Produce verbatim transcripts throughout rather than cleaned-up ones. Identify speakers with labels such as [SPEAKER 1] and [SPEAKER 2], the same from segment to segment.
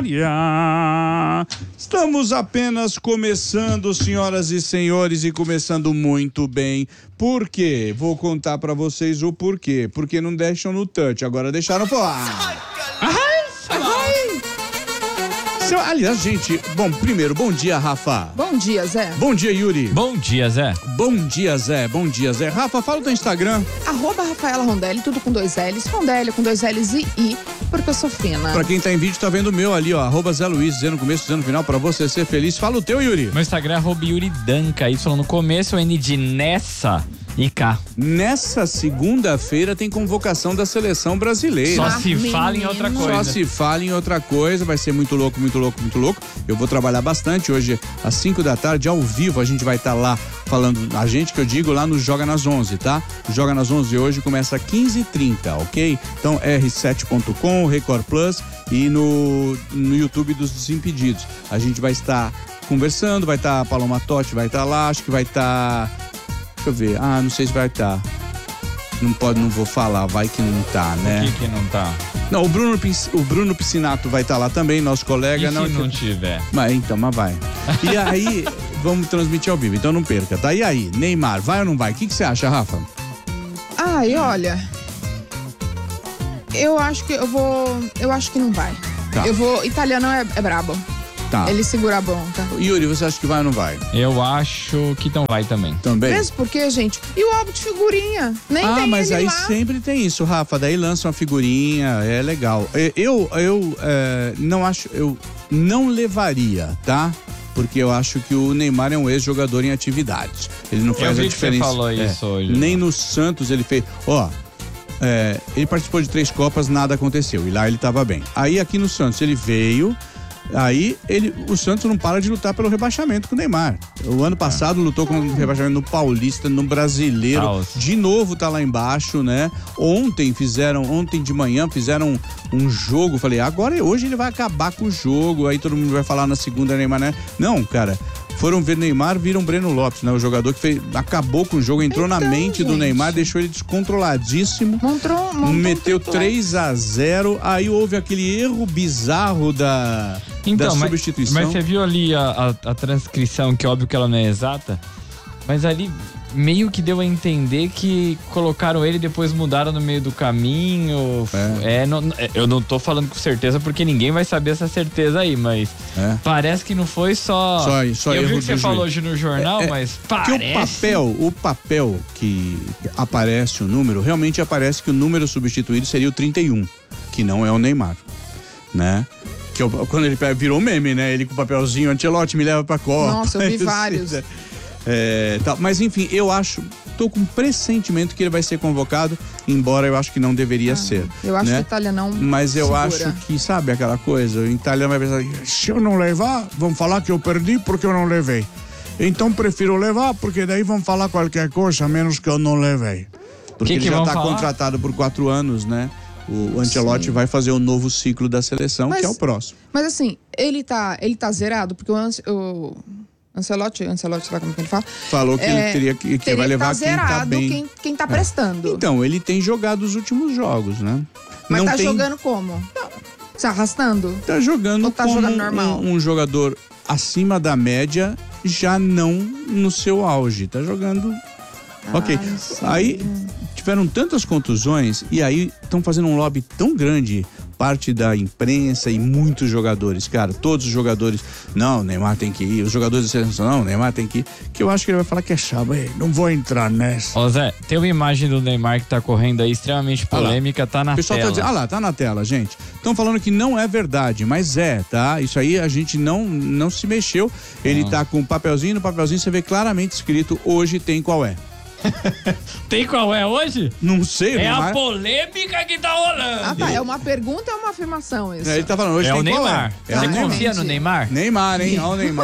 [SPEAKER 1] Estamos apenas começando, senhoras e senhores, e começando muito bem. Por quê? Vou contar pra vocês o porquê. Porque não deixam no touch, agora deixaram falar. Aliás, gente, bom, primeiro, bom dia, Rafa.
[SPEAKER 2] Bom dia, Zé.
[SPEAKER 1] Bom dia, Yuri.
[SPEAKER 3] Bom dia, Zé.
[SPEAKER 1] Bom dia, Zé. Bom dia, Zé. Rafa, fala o teu Instagram.
[SPEAKER 2] Arroba Rafaela Rondelli, tudo com dois L's. Rondelli com dois L's e I, porque eu sou fina.
[SPEAKER 1] Pra quem tá em vídeo, tá vendo o meu ali, ó. Arroba Zé Luiz, dizendo no começo, dizendo no final, pra você ser feliz. Fala o teu, Yuri.
[SPEAKER 3] Meu Instagram é arroba Yuri Danca, Y no começo, N de Nessa e K.
[SPEAKER 1] Nessa segunda-feira tem convocação da seleção brasileira.
[SPEAKER 3] Só
[SPEAKER 2] Ah,
[SPEAKER 3] se
[SPEAKER 2] menino.
[SPEAKER 3] fala em outra coisa.
[SPEAKER 1] Só se fala em outra coisa, vai ser muito louco, muito louco, muito louco. Eu vou trabalhar bastante hoje, às cinco da tarde, ao vivo, a gente vai estar tá lá falando, a gente que eu digo lá no Joga nas onze, tá? Joga nas onze hoje começa às quinze e trinta, ok? Então, erre sete ponto com, Record Plus e no, no YouTube dos Desimpedidos. A gente vai estar conversando, vai estar tá a Paloma Totti, vai estar tá lá, acho que vai estar... Tá, deixa eu ver, ah, não sei se vai estar... Tá. Não pode, não vou falar, vai que não tá, né?
[SPEAKER 3] Por que que não tá?
[SPEAKER 1] Não, o Bruno, o Bruno Piscinato vai estar tá lá também, nosso colega.
[SPEAKER 3] E
[SPEAKER 1] não,
[SPEAKER 3] se não tiver?
[SPEAKER 1] Mas então, mas vai. E aí, vamos transmitir ao vivo, então não perca, tá? E aí, Neymar, vai ou não vai? O que que você acha, Rafa?
[SPEAKER 2] Ai, olha, eu acho que eu vou, eu acho que não vai.
[SPEAKER 1] Tá.
[SPEAKER 2] Eu vou, italiano é, é brabo.
[SPEAKER 1] Tá.
[SPEAKER 2] Ele segura a bronca.
[SPEAKER 1] Yuri, você acha que vai ou não vai?
[SPEAKER 3] Eu acho que não vai também.
[SPEAKER 1] Também?
[SPEAKER 2] Mesmo porque, gente, e o álbum de figurinha? Nem
[SPEAKER 1] ah,
[SPEAKER 2] tem
[SPEAKER 1] mas
[SPEAKER 2] ele
[SPEAKER 1] aí
[SPEAKER 2] lá.
[SPEAKER 1] sempre tem isso, Rafa. Daí lança uma figurinha, é legal. Eu, eu é, não acho, eu não levaria, tá? Porque eu acho que o Neymar é um ex-jogador em atividade. Ele não faz
[SPEAKER 3] eu vi
[SPEAKER 1] a diferença.
[SPEAKER 3] Que você falou
[SPEAKER 1] é,
[SPEAKER 3] isso hoje.
[SPEAKER 1] Nem
[SPEAKER 3] né?
[SPEAKER 1] no Santos ele fez. Ó, é, ele participou de três Copas, nada aconteceu. E lá ele tava bem. Aí aqui no Santos ele veio. Aí ele, o Santos não para de lutar pelo rebaixamento com o Neymar. O ano passado é. lutou com o rebaixamento no Paulista, no Brasileiro.
[SPEAKER 3] Nossa.
[SPEAKER 1] De novo tá lá embaixo, né? Ontem fizeram, ontem de manhã fizeram um, um jogo. Falei, agora hoje ele vai acabar com o jogo. Aí todo mundo vai falar na segunda Neymar, né? Não, cara. Foram ver Neymar, viram Breno Lopes, né? O jogador que fez, acabou com o jogo, entrou então, na mente gente. do Neymar, deixou ele descontroladíssimo.
[SPEAKER 2] Montrou, montrou
[SPEAKER 1] meteu três a zero, aí houve aquele erro bizarro da,
[SPEAKER 3] então,
[SPEAKER 1] da substituição.
[SPEAKER 3] Mas, mas você viu ali a, a, a transcrição, que óbvio que ela não é exata, mas ali meio que deu a entender que colocaram ele e depois mudaram no meio do caminho. É. É, não, eu não tô falando com certeza porque ninguém vai saber essa certeza aí, mas é. parece que não foi só...
[SPEAKER 1] Só, só
[SPEAKER 3] eu
[SPEAKER 1] erro
[SPEAKER 3] vi que você
[SPEAKER 1] juiz.
[SPEAKER 3] falou hoje no jornal, é, é, mas parece...
[SPEAKER 1] Que o papel, o papel que aparece o número, realmente aparece que o número substituído seria o trinta e um, que não é o Neymar, né? Que eu, quando ele virou meme, né? Ele com o papelzinho, Ancelotti me leva pra Copa.
[SPEAKER 2] Nossa, eu vi vários.
[SPEAKER 1] É, tá, mas enfim, eu acho, tô com um pressentimento que ele vai ser convocado, embora eu acho que não deveria ah, ser.
[SPEAKER 2] Eu acho
[SPEAKER 1] né?
[SPEAKER 2] que o italiano não
[SPEAKER 1] Mas eu
[SPEAKER 2] segura.
[SPEAKER 1] acho que, sabe aquela coisa, o italiano vai pensar, se eu não levar, vão falar que eu perdi porque eu não levei. Então prefiro levar, porque daí vão falar qualquer coisa, menos que eu não levei. Porque
[SPEAKER 3] que
[SPEAKER 1] ele
[SPEAKER 3] que
[SPEAKER 1] já tá
[SPEAKER 3] falar?
[SPEAKER 1] contratado por quatro anos, né? O Ancelotti Sim. vai fazer o novo ciclo da seleção, mas, que é o próximo.
[SPEAKER 2] Mas assim, ele tá, ele tá zerado, porque o... Ance, o... Ancelotti, Ancelotti, sabe como que ele fala?
[SPEAKER 1] Falou que
[SPEAKER 2] é,
[SPEAKER 1] ele teria que, que
[SPEAKER 2] teria
[SPEAKER 1] vai levar
[SPEAKER 2] tá zerado
[SPEAKER 1] quem tá bem.
[SPEAKER 2] Quem, quem tá prestando.
[SPEAKER 1] É. Então, ele tem jogado os últimos jogos, né?
[SPEAKER 2] Mas
[SPEAKER 1] não
[SPEAKER 2] tá
[SPEAKER 1] tem...
[SPEAKER 2] jogando como? Se arrastando?
[SPEAKER 1] Tá jogando
[SPEAKER 2] Ou tá
[SPEAKER 1] como
[SPEAKER 2] jogando normal?
[SPEAKER 1] Um, um jogador acima da média, já não no seu auge. Tá jogando... Ah, ok. Sim. Aí tiveram tantas contusões e aí estão fazendo um lobby tão grande, parte da imprensa e muitos jogadores, cara, todos os jogadores, não, Neymar tem que ir, os jogadores da seleção, não, Neymar tem que ir, que eu acho que ele vai falar que é chato, não vou entrar nessa.
[SPEAKER 3] Ô Zé, tem uma imagem do Neymar que tá correndo aí, extremamente polêmica, tá na
[SPEAKER 1] tela. O pessoal
[SPEAKER 3] tela.
[SPEAKER 1] tá dizendo, ah lá, tá na tela, gente. Estão falando que não é verdade, mas é, tá? Isso aí a gente não, não se mexeu, ele não. Tá com um papelzinho, no papelzinho você vê claramente escrito, hoje tem qual é.
[SPEAKER 3] Tem qual é hoje?
[SPEAKER 1] Não sei,
[SPEAKER 3] É
[SPEAKER 1] Neymar.
[SPEAKER 3] a polêmica que tá rolando.
[SPEAKER 2] Ah, tá. É uma pergunta ou é uma afirmação isso?
[SPEAKER 1] É, ele tá falando, hoje
[SPEAKER 3] é
[SPEAKER 1] tem
[SPEAKER 3] o
[SPEAKER 1] qual
[SPEAKER 3] Neymar.
[SPEAKER 1] É. É
[SPEAKER 3] Você
[SPEAKER 1] o
[SPEAKER 3] confia
[SPEAKER 1] Neymar.
[SPEAKER 3] no Neymar?
[SPEAKER 1] Neymar, hein? Olha o Neymar.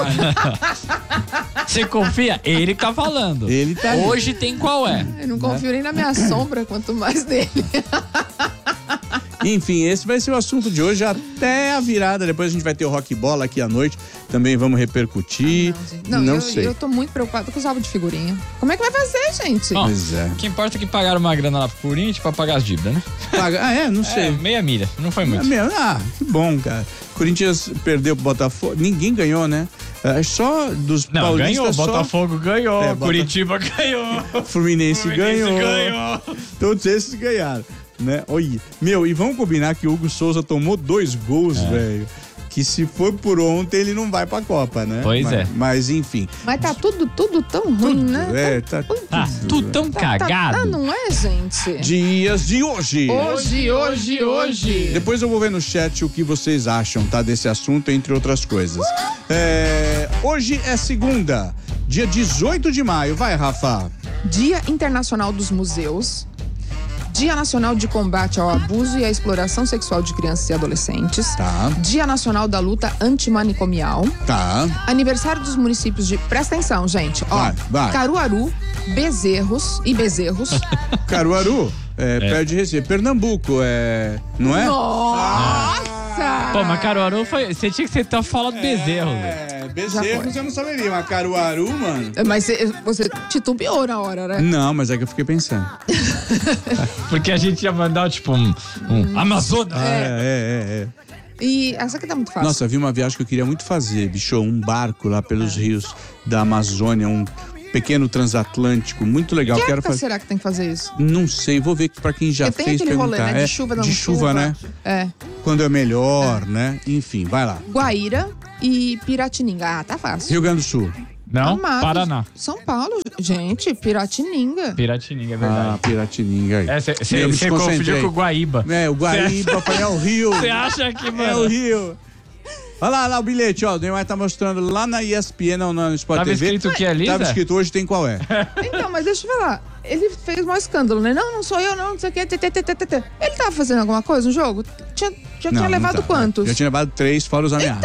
[SPEAKER 3] Você confia? Ele tá falando.
[SPEAKER 1] Ele tá ali.
[SPEAKER 3] Hoje tem qual é.
[SPEAKER 2] Eu não confio nem na minha sombra, quanto mais nele.
[SPEAKER 1] Enfim, esse vai ser o assunto de hoje até a virada. Depois a gente vai ter o rock bola aqui à noite. Também vamos repercutir.
[SPEAKER 2] Não,
[SPEAKER 1] Não
[SPEAKER 2] eu,
[SPEAKER 1] sei.
[SPEAKER 2] eu tô muito preocupada com os álbuns de figurinha. Como é que vai fazer, gente?
[SPEAKER 3] Bom,
[SPEAKER 1] Pois é.
[SPEAKER 3] O que importa é que pagaram uma grana lá pro Corinthians pra pagar as dívidas, né?
[SPEAKER 1] Paga- Ah, é? Não sei.
[SPEAKER 3] É, meia milha, não foi
[SPEAKER 1] É
[SPEAKER 3] muito.
[SPEAKER 1] mesmo? Ah, que bom, cara. Corinthians perdeu pro Botafogo. Ninguém ganhou, né? É só dos
[SPEAKER 3] Não,
[SPEAKER 1] paulistas.
[SPEAKER 3] ganhou,
[SPEAKER 1] só
[SPEAKER 3] Botafogo ganhou,
[SPEAKER 1] É, Bota-
[SPEAKER 3] Curitiba ganhou,
[SPEAKER 1] Fluminense,
[SPEAKER 3] Fluminense
[SPEAKER 1] ganhou.
[SPEAKER 3] ganhou.
[SPEAKER 1] Todos esses ganharam, né? Olha. Meu, e vamos combinar que o Hugo Souza tomou dois gols, velho. Que se for por ontem, ele não vai pra Copa, né?
[SPEAKER 3] Pois
[SPEAKER 1] mas,
[SPEAKER 3] é.
[SPEAKER 1] Mas enfim.
[SPEAKER 2] Mas tá tudo, tudo tão ruim, né?
[SPEAKER 1] É, tá
[SPEAKER 3] Tá tudo tão
[SPEAKER 2] Tá- tá-
[SPEAKER 3] cagado.
[SPEAKER 2] Ah, não é, gente?
[SPEAKER 1] dias de hoje.
[SPEAKER 2] Hoje, hoje, hoje.
[SPEAKER 1] Depois eu vou ver no chat o que vocês acham, tá? Desse assunto, entre outras coisas. É, hoje é segunda, dia dezoito de maio. Vai, Rafa.
[SPEAKER 2] Dia Internacional dos Museus. Dia Nacional de Combate ao Abuso e à Exploração Sexual de Crianças e Adolescentes.
[SPEAKER 1] Tá,
[SPEAKER 2] Dia Nacional da Luta Antimanicomial.
[SPEAKER 1] tá.
[SPEAKER 2] Aniversário dos municípios de... Presta atenção, gente. Ó,
[SPEAKER 1] Vai, vai.
[SPEAKER 2] Caruaru, Bezerros e Bezerros.
[SPEAKER 1] Caruaru, é, perto de Recife. Pernambuco, é. Não é?
[SPEAKER 2] Nossa!
[SPEAKER 3] Pô, mas Caruaru foi. Você tinha que ser tão falando de bezerro, velho.
[SPEAKER 1] É, Bezerros eu não saberia, mas Caruaru, mano.
[SPEAKER 2] Mas você, você titubeou na hora, né?
[SPEAKER 1] Não, mas é que eu fiquei pensando.
[SPEAKER 3] Porque a gente ia mandar, tipo, um, um Amazonas.
[SPEAKER 1] É, é, é, é.
[SPEAKER 2] E essa aqui tá muito fácil.
[SPEAKER 1] Nossa, vi uma viagem que eu queria muito fazer, bicho, um barco lá pelos rios da Amazônia, um pequeno transatlântico, muito legal.
[SPEAKER 2] que
[SPEAKER 1] Quero
[SPEAKER 2] época
[SPEAKER 1] fazer.
[SPEAKER 2] será que tem que fazer isso?
[SPEAKER 1] Não sei, vou ver pra quem já
[SPEAKER 2] Porque tem
[SPEAKER 1] fez
[SPEAKER 2] aquele rolê,
[SPEAKER 1] perguntar.
[SPEAKER 2] né? De
[SPEAKER 1] É,
[SPEAKER 2] chuva, não
[SPEAKER 1] de chuva, né?
[SPEAKER 2] É.
[SPEAKER 1] Quando é melhor, né? Enfim, vai lá.
[SPEAKER 2] Guaíra e Piratininga. Ah, tá fácil.
[SPEAKER 1] Rio Grande do Sul.
[SPEAKER 3] Não?
[SPEAKER 2] Amados.
[SPEAKER 3] Paraná.
[SPEAKER 2] São Paulo. Gente, Piratininga.
[SPEAKER 3] Piratininga, é
[SPEAKER 1] Ah,
[SPEAKER 3] verdade.
[SPEAKER 1] Piratininga aí.
[SPEAKER 3] É, você
[SPEAKER 1] Eu me
[SPEAKER 3] confundiu
[SPEAKER 1] desconcentrei.
[SPEAKER 3] com o Guaíba.
[SPEAKER 1] É, o Guaíba, eu falei, é o Rio.
[SPEAKER 3] Você acha que,
[SPEAKER 1] É o
[SPEAKER 3] mano...
[SPEAKER 1] Rio. Olha lá, lá o bilhete, ó. O Neymar tá mostrando lá na E S P N, não, no Sport
[SPEAKER 3] Tava
[SPEAKER 1] T V.
[SPEAKER 3] escrito o que ali,
[SPEAKER 1] Tava
[SPEAKER 3] Zé?
[SPEAKER 1] escrito hoje tem qual é.
[SPEAKER 2] Então, mas deixa eu falar. Ele fez um escândalo, né? Não, não sou eu, não, não sei o quê. tê, tê, tê, tê, tê. Ele tava fazendo alguma coisa no jogo? Tinha, já
[SPEAKER 1] Não,
[SPEAKER 2] tinha
[SPEAKER 1] não
[SPEAKER 2] levado
[SPEAKER 1] tá.
[SPEAKER 2] quantos?
[SPEAKER 1] Já tinha levado três, fora os ameaças.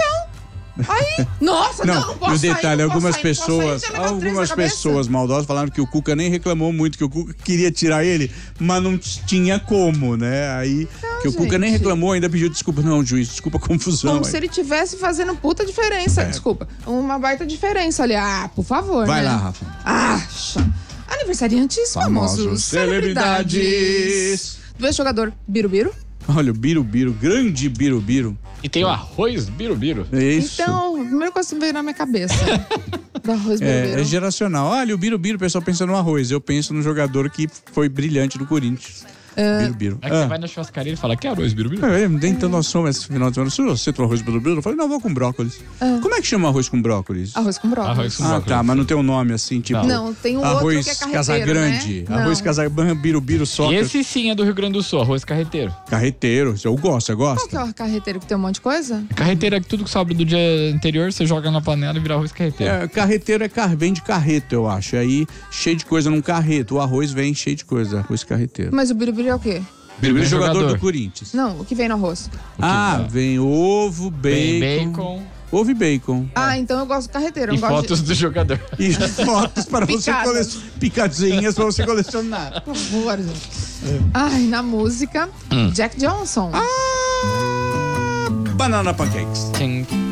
[SPEAKER 2] Aí, nossa, não,
[SPEAKER 1] Não,
[SPEAKER 2] não
[SPEAKER 1] e
[SPEAKER 2] posso
[SPEAKER 1] o
[SPEAKER 2] sair,
[SPEAKER 1] detalhe,
[SPEAKER 2] não posso
[SPEAKER 1] algumas
[SPEAKER 2] sair, não posso
[SPEAKER 1] pessoas,
[SPEAKER 2] sair, já levou três
[SPEAKER 1] algumas
[SPEAKER 2] na cabeça.
[SPEAKER 1] pessoas maldosas falaram que o Cuca nem reclamou muito, que o Cuca queria tirar ele, mas não tinha como, né? Aí, que o Cuca nem
[SPEAKER 2] gente.
[SPEAKER 1] reclamou, ainda pediu desculpa. Não, juiz, desculpa a confusão.
[SPEAKER 2] Como
[SPEAKER 1] aí.
[SPEAKER 2] se ele tivesse fazendo puta diferença. Desculpa, uma baita diferença ali. Ah, por favor,
[SPEAKER 1] Vai
[SPEAKER 2] né?
[SPEAKER 1] lá, Rafa.
[SPEAKER 2] Acha. Aniversariantes famosos. Celebridades. Do ex-jogador Birubiru.
[SPEAKER 1] Olha, o Birubiru, grande Birubiru.
[SPEAKER 3] E tem o arroz birubiru.
[SPEAKER 1] É isso.
[SPEAKER 2] Então, a primeira coisa que veio na minha cabeça. Do arroz
[SPEAKER 1] É,
[SPEAKER 2] Birubiru.
[SPEAKER 1] é geracional. Olha, o Birubiru, o pessoal pensa no arroz. Eu penso no jogador que foi brilhante no Corinthians. Birubiru.
[SPEAKER 3] Aí você vai na churrascaria e fala, que arroz birubiru?
[SPEAKER 1] É, me dei então noção esse final de semana. Você trouxe arroz birubiru? Eu falei, não, vou com brócolis. Como é que chama arroz com brócolis?
[SPEAKER 2] Arroz com brócolis.
[SPEAKER 3] Arroz com
[SPEAKER 1] Ah,
[SPEAKER 3] brócolis.
[SPEAKER 1] tá, mas não tem um nome assim, tipo...
[SPEAKER 2] Não, tem um
[SPEAKER 1] arroz
[SPEAKER 2] outro que é carreteiro,
[SPEAKER 1] Casagrande,
[SPEAKER 2] né?
[SPEAKER 1] arroz
[SPEAKER 2] Não.
[SPEAKER 1] Casagrande, Birubiru, Sócrates.
[SPEAKER 3] Esse sim é do Rio Grande do Sul, arroz carreteiro.
[SPEAKER 1] Carreteiro, eu gosto, você
[SPEAKER 2] Qual que
[SPEAKER 1] gosta?
[SPEAKER 2] é o carreteiro que tem um monte de coisa?
[SPEAKER 3] Carreteiro é que tudo que sobra do dia anterior, você joga na panela e vira arroz carreteiro.
[SPEAKER 1] É, carreteiro é car... vem de carreto, eu acho. Aí, cheio de coisa num carreto. O arroz vem cheio de coisa, arroz carreteiro.
[SPEAKER 2] Mas o Birubiru é o quê?
[SPEAKER 1] Birubiru é jogador,
[SPEAKER 3] jogador.
[SPEAKER 1] do Corinthians.
[SPEAKER 2] Não, o que vem no arroz?
[SPEAKER 1] Ah, vem ovo,
[SPEAKER 3] Bem
[SPEAKER 1] bacon.
[SPEAKER 3] bacon
[SPEAKER 1] Ovo e bacon.
[SPEAKER 2] Ah, então eu gosto do carreteiro. Eu
[SPEAKER 3] e
[SPEAKER 2] não gosto
[SPEAKER 3] fotos do jogador.
[SPEAKER 1] E fotos para você
[SPEAKER 2] Picadas.
[SPEAKER 1] colecionar. Picadinhas para você colecionar.
[SPEAKER 2] de... Por favor, gente. Ai, na música, Jack Johnson.
[SPEAKER 1] Ah, banana pancakes.
[SPEAKER 3] Tchim.